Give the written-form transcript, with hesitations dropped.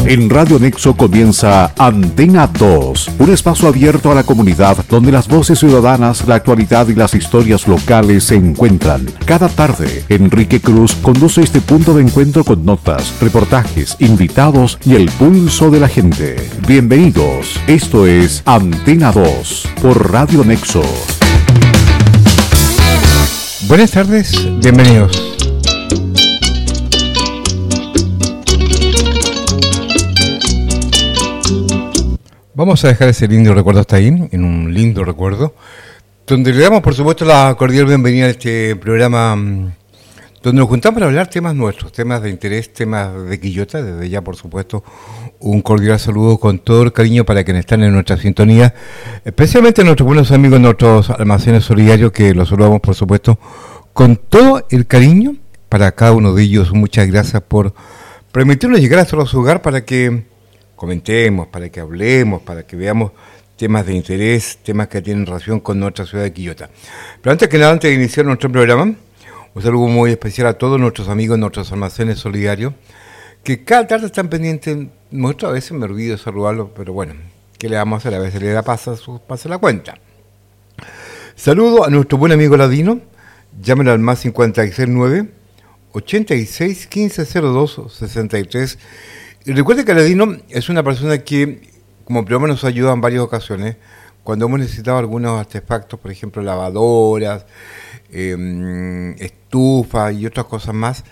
En Radio Nexo comienza Antena 2, un espacio abierto a la comunidad donde las voces ciudadanas, la actualidad y las historias locales se encuentran. Cada tarde, Enrique Cruz conduce este punto de encuentro con notas, reportajes, invitados y el pulso de la gente. Bienvenidos, esto es Antena 2 por Radio Nexo. Buenas tardes, bienvenidos. Vamos a dejar ese lindo recuerdo hasta ahí, en un lindo recuerdo, donde le damos por supuesto la cordial bienvenida a este programa, donde nos juntamos para hablar temas nuestros, temas de interés, temas de Quillota. Desde ya por supuesto un cordial saludo con todo el cariño para quienes están en nuestra sintonía, especialmente nuestros buenos amigos, nuestros almacenes solidarios, que los saludamos por supuesto con todo el cariño para cada uno de ellos. Muchas gracias por permitirnos llegar hasta su hogar para que comentemos, para que hablemos, para que veamos temas de interés, temas que tienen relación con nuestra ciudad de Quillota. Pero antes que nada, antes de iniciar nuestro programa, un saludo muy especial a todos nuestros amigos, nuestros almacenes solidarios, que cada tarde están pendientes. Muchas veces me olvido de saludarlos, pero bueno, ¿qué le vamos a hacer? A veces le da pasa la cuenta. Saludo a nuestro buen amigo Ladino, llámenlo al más 569 86 15 02 63. Y recuerde que Ladino es una persona que, como programa, nos ayuda en varias ocasiones. Cuando hemos necesitado algunos artefactos, por ejemplo, lavadoras, estufas y otras cosas más,